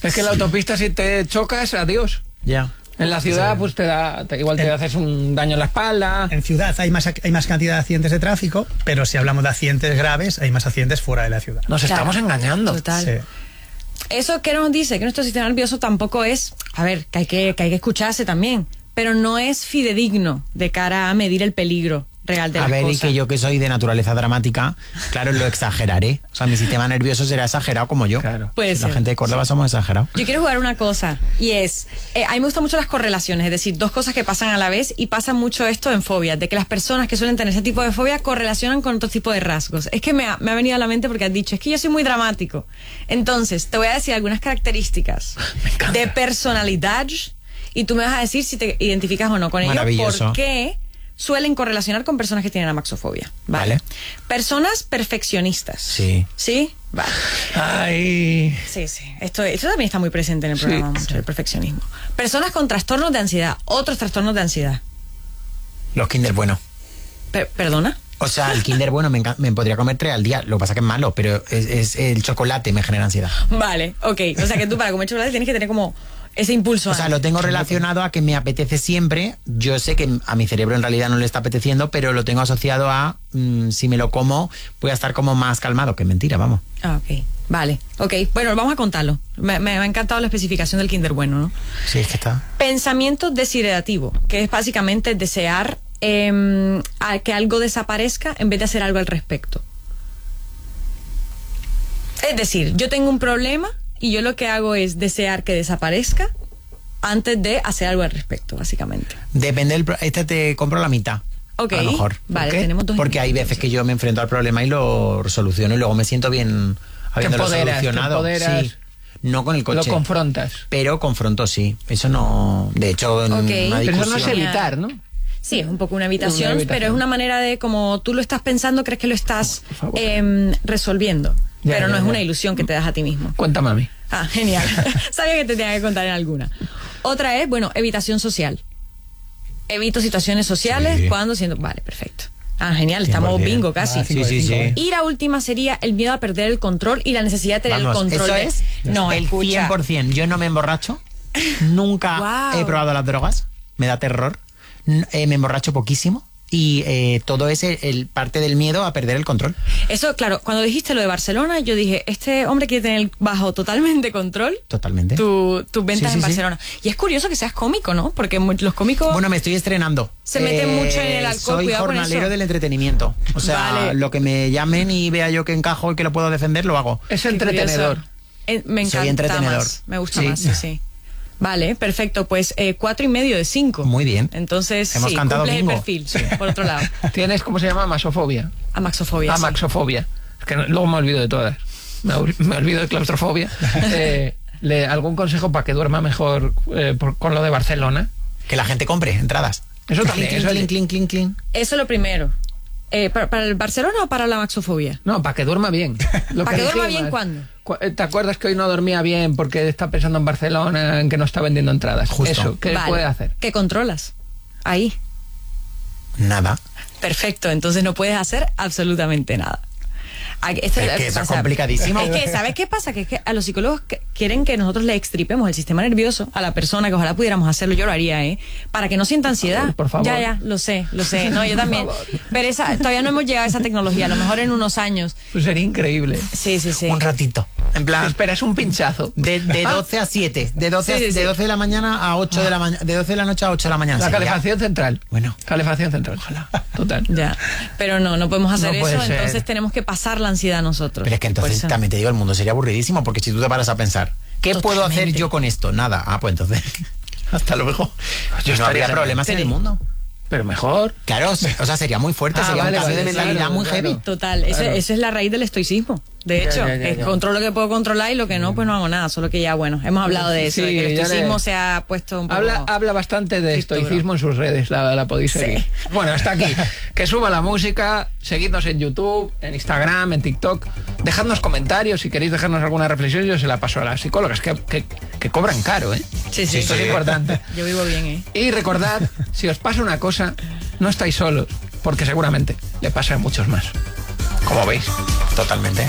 Es que en la autopista si te chocas, adiós. Ya. En la ciudad, pues igual te haces un daño en la espalda. En ciudad hay más cantidad de accidentes de tráfico, pero si hablamos de accidentes graves, hay más accidentes fuera de la ciudad. Nos estamos engañando. Total. Sí. Eso que nos dice que nuestro sistema nervioso tampoco es, a ver, que hay que escucharse también, pero no es fidedigno de cara a medir el peligro real de las cosas. Y que yo que soy de naturaleza dramática, claro, lo exageraré. O sea, mi sistema nervioso será exagerado como yo. Claro. Puede Si ser. la gente de Córdoba somos exagerados. Yo quiero jugar una cosa, y es, a mí me gustan mucho las correlaciones, es decir, dos cosas que pasan a la vez, y pasa mucho esto en fobias, de que las personas que suelen tener ese tipo de fobia correlacionan con otro tipo de rasgos. Es que me ha venido a la mente porque has dicho, es que yo soy muy dramático. Entonces, te voy a decir algunas características de personalidad, y tú me vas a decir si te identificas o no con ello, Maravilloso. porque suelen correlacionar con personas que tienen amaxofobia. Vale. Personas perfeccionistas. Sí. ¿Sí? Vale. Ay. Sí. Esto también está muy presente en el programa, mucho, el perfeccionismo. Personas con trastornos de ansiedad, otros trastornos de ansiedad. Los Kinder bueno. ¿Perdona? O sea, el Kinder bueno me podría comer 3 al día. Lo que pasa que es malo, pero es el chocolate me genera ansiedad. Vale, ok. O sea que tú para comer chocolate tienes que tener como ese impulso. O sea, lo tengo relacionado a que me apetece siempre. Yo sé que a mi cerebro en realidad no le está apeteciendo, pero lo tengo asociado a si me lo como, voy a estar como más calmado. Que mentira, vamos. Ah, ok. Vale, ok. Bueno, vamos a contarlo. Me ha encantado la especificación del Kinder bueno, ¿no? Sí, es que está. Pensamiento desiderativo, que es básicamente desear a que algo desaparezca en vez de hacer algo al respecto. Es decir, yo tengo un problema y yo lo que hago es desear que desaparezca antes de hacer algo al respecto, básicamente. Depende te compro la mitad. Ok, a lo mejor. vale, ¿Por qué? tenemos dos Porque hay ejemplos, veces que yo me enfrento al problema y lo soluciono y luego me siento bien habiéndolo solucionado. Empoderas. Sí. No con el coche. Lo confrontas. Pero confronto, sí. Eso no. De hecho, en una Pero discusión. eso no es evitar, ¿no? Sí, es un poco una evitación, Una evitación. pero es una manera de, como tú lo estás pensando, crees que lo estás Por favor. resolviendo. Ya, pero no ya, es ya. una ilusión que te das a ti mismo. Cuéntame a mí. Ah, genial. Sabía que te tenía que contar en alguna. Otra es, bueno, evitación social. Evito situaciones sociales cuando siento... Vale, perfecto. Ah, genial, estamos 100%. bingo casi. Sí. Y la última sería el miedo a perder el control y la necesidad de tener Vamos, el control. eso de- es No, el escucha. 100%. Yo no me emborracho. Nunca Guau. he probado las drogas. Me da terror. Me emborracho poquísimo. Y todo es el parte del miedo a perder el control. Eso, claro, cuando dijiste lo de Barcelona, yo dije, este hombre quiere tener bajo totalmente control Totalmente. tus ventas Sí, en sí. Barcelona. Y es curioso que seas cómico, ¿no? Porque los cómicos... Bueno, me estoy estrenando. Se meten mucho en el alcohol, Soy cuidado con jornalero eso. del entretenimiento. O sea, Vale. lo que me llamen y vea yo que encajo y que lo puedo defender, lo hago. Es Qué entretenedor. curioso. Me encanta entretenedor. más. Me gusta Sí. más, sí. Vale, perfecto. Pues 4,5 de 5. Muy bien. Entonces, Hemos sí, cantado cumples el bingo. perfil, por otro lado. Tienes, ¿cómo se llama? Amaxofobia. Amaxofobia. sí. Amaxofobia. Es que luego me olvido de todas. Me olvido de claustrofobia. ¿Algún consejo para que duerma mejor con lo de Barcelona? Que la gente compre entradas. Eso también. Clink, Eso clink, clink, clink, clink. Eso es lo primero. ¿Para el Barcelona o para la amaxofobia? No, para que duerma bien. Lo ¿Para que duerma dijimos. bien cuándo? ¿Te acuerdas que hoy no dormía bien porque está pensando en Barcelona, en que no está vendiendo entradas? Justo. Eso, ¿qué Vale. puede hacer? ¿Qué controlas? Ahí. Nada. Perfecto, entonces no puedes hacer absolutamente nada. Es que eso es complicadísimo. Es que, ¿sabes qué pasa? Que es que a los psicólogos quieren que nosotros le extripemos el sistema nervioso a la persona, que ojalá pudiéramos hacerlo, yo lo haría, para que no sienta ansiedad. Por favor. Ya, lo sé. No, yo también. Pero todavía no hemos llegado a esa tecnología, a lo mejor en unos años. Pues sería increíble. Sí. Un ratito. En plan, Espera, es un pinchazo. de 12 a 7. De 12, Sí. de 12 de la mañana a 8 de la mañana. De 12 de la noche a 8 de la mañana. La sería. calefacción central. Bueno. Calefacción central. Ojalá. Total. Ya. Pero no podemos hacer No puede eso, ser. entonces tenemos que pasar la ansiedad nosotros. Pero es que Por entonces eso. también te digo, el mundo sería aburridísimo, porque si tú te paras a pensar, ¿qué puedo hacer Totalmente. yo con esto? Nada. Ah, pues entonces, hasta luego. Yo no habría estaría- problemas en el mundo. Pero mejor. Claro, o sea, sería muy fuerte, Ah, sería vale, un cambio vale, de mentalidad claro, muy claro. heavy. Total, Claro. esa es la raíz del estoicismo. De hecho, ya. controlo lo que puedo controlar y lo que no, pues no hago nada. Solo que ya, bueno, hemos hablado de eso, Sí, de que el ya estoicismo le- se ha puesto un poco... Habla bastante de Cristo, estoicismo en sus redes, la podéis Sí. seguir. Bueno, hasta aquí. Que suba la música, seguidnos en YouTube, en Instagram, en TikTok. Dejadnos comentarios si queréis dejarnos alguna reflexión, yo se la paso a las psicólogas, que cobran caro, ¿eh? Sí. Esto es importante. Yo vivo bien, Y recordad, si os pasa una cosa, no estáis solos, porque seguramente le pasa a muchos más. Como veis. Totalmente.